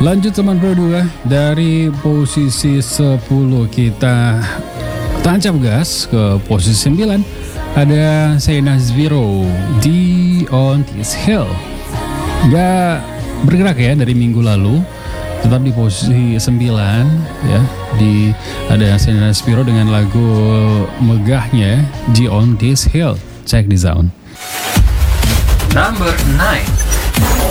Lanjut teman Pro 2, dari posisi 10 kita tancap gas ke posisi 9. Ada Sena Zviro di On This Hill. Gak bergerak ya dari minggu lalu, tetap di posisi 9 ya. Ada Sena Zviro dengan lagu megahnya di On This Hill. Check this out. Number 9.